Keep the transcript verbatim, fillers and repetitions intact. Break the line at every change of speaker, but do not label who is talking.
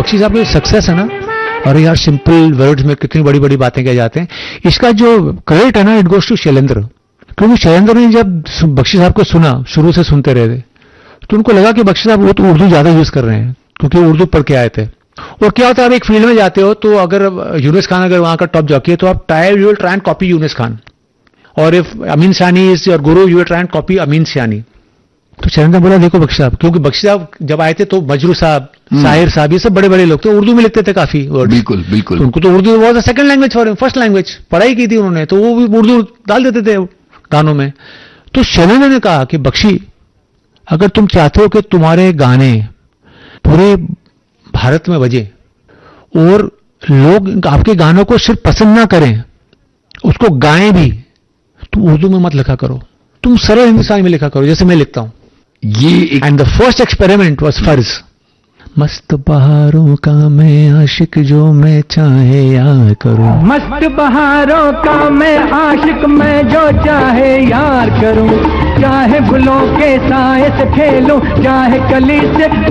बख्शी साहब की सक्सेस है ना, और यार सिंपल वर्ड्स में कितनी बड़ी बड़ी बातें कह जाते हैं, इसका जो क्रेडिट है ना, इट गोज टू शैलेंद्र। क्योंकि शैलेंद्र ने जब बख्शी साहब को सुना, शुरू से सुनते रहे थे, तो उनको लगा कि बख्शी साहब वो तो उर्दू ज्यादा यूज कर रहे हैं, क्योंकि उर्दू पढ़ के आए थे। और क्या होता है, आप एक फील्ड में जाते हो तो अगर यूनुस खान अगर वहां का टॉप जॉकी है तो आप try you will try and copy Yunus Khan, और इफ अमीन सानी is your Guru you will try and copy अमीन सानी। तो शैलेंद्र बोला देखो बख्शी साहब, क्योंकि बख्शी साहब जब आए थे तो मजरू साहब, साहिर साहब, ये सब बड़े बड़े लोग थे, उर्दू में लिखते थे काफी वर्ड।
बिल्कुल बिल्कुल।
तो उनको तो Urdu was a second language for first language, पढ़ाई की थी उन्होंने, तो वो भी उर्दू डाल देते थे गानों में। तो शैलेंद्र ने कहा कि बख्शी, अगर तुम चाहते हो कि तुम्हारे गाने पूरे भारत में बजे और लोग आपके गानों को सिर्फ पसंद ना करें, उसको गाएं भी, तो उर्दू में मत लिखा करो, तुम सरल हिंदुस्तानी में लिखा करो जैसे मैं लिखता हूं।
ये
and the first experiment was फर्ज। मस्त बहारों का मैं आशिक, जो मैं चाहे यार करूं,
मस्त बहारों का मैं आशिक, मैं जो चाहे यार करूं, चाहे गुलों के साए से खेलूं, चाहे कली से